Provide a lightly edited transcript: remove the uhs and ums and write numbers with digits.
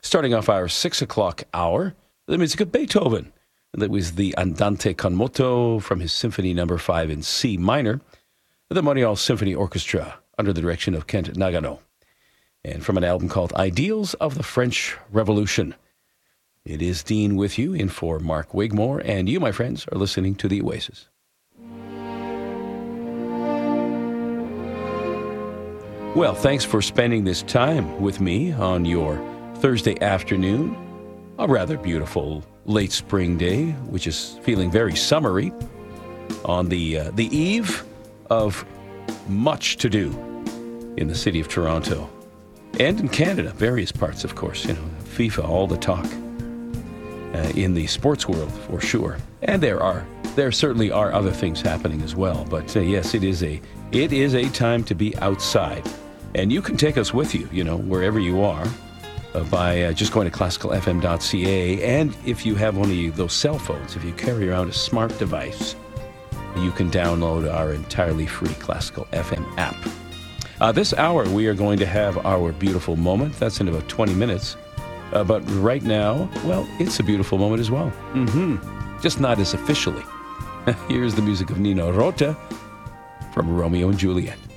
Starting off our 6 o'clock hour, the music of Beethoven. That was the Andante con moto from his Symphony No. 5 in C minor, the Montreal Symphony Orchestra under the direction of Kent Nagano. And from an album called Ideals of the French Revolution. It is Dean with you, in for Mark Wigmore, and you, my friends, are listening to The Oasis. Well, thanks for spending this time with me on your Thursday afternoon, a rather beautiful late spring day, which is feeling very summery, on the eve of much to do in the city of Toronto and in Canada, various parts, of course. You know, FIFA, all the talk in the sports world for sure, and there certainly are other things happening as well. But yes, it is a time to be outside. And you can take us with you, wherever you are, by just going to classicalfm.ca. And if you have one of those cell phones, if you carry around a smart device, you can download our entirely free Classical FM app. This hour, we are going to have our beautiful moment. That's in about 20 minutes. But right now, well, it's a beautiful moment as well. Just not as officially. Here's the music of Nino Rota from Romeo and Juliet.